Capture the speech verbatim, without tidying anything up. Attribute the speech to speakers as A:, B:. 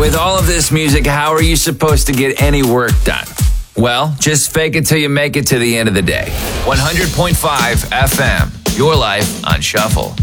A: With all of this music, how are you supposed to get any work done? Well, just fake it till you make it to the end of the day. one hundred point five F M, your life on shuffle.